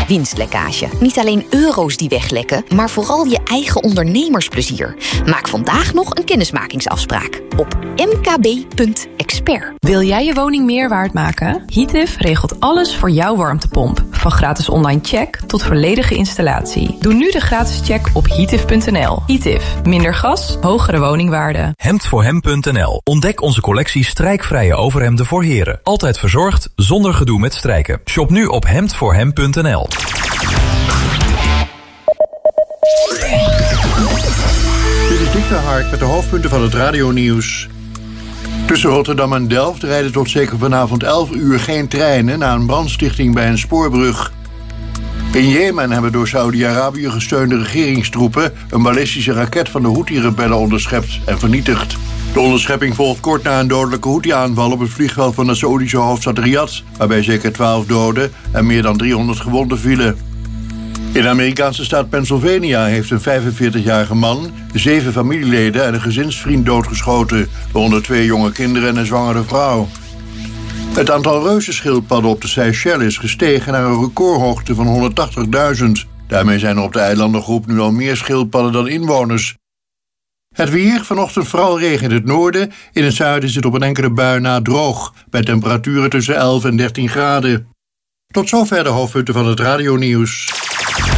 winstlekkage. Niet alleen euro's die weglekken, maar vooral je eigen ondernemersplezier. Maak vandaag nog een kennismakingsafspraak op mkb.expert. Wil jij je woning meer waard maken? Heative regelt alles voor jouw warmtepomp. Van gratis online check tot volledige installatie. Doe nu de gratis check op heative.nl. Heative. Minder gas, hogere woningwaarde. Hemdvoorhem.nl. Ontdek onze collectie strijkvrije overhemden voor heren. Altijd verzorgd, zonder gedoe met strijken. Shop nu op hemdvoorhem.nl. Dit is Dick de Hark met de hoofdpunten van het radionieuws. Tussen Rotterdam en Delft rijden tot zeker vanavond 11 uur geen treinen na een brandstichting bij een spoorbrug. In Jemen hebben door Saudi-Arabië gesteunde regeringstroepen een ballistische raket van de Houthi-rebellen onderschept en vernietigd. De onderschepping volgt kort na een dodelijke Houthi-aanval op het vliegveld van de Saoedische hoofdstad Riyadh, waarbij zeker 12 doden en meer dan 300 gewonden vielen. In de Amerikaanse staat Pennsylvania heeft een 45-jarige man 7 familieleden en een gezinsvriend doodgeschoten, waaronder 2 jonge kinderen en een zwangere vrouw. Het aantal reuzenschildpadden op de Seychelles is gestegen naar een recordhoogte van 180.000. Daarmee zijn er op de eilandengroep nu al meer schildpadden dan inwoners. Het weer, vanochtend vooral regen in het noorden. In het zuiden is het op een enkele bui na droog, bij temperaturen tussen 11 en 13 graden. Tot zover de hoofdpunten van het radionieuws.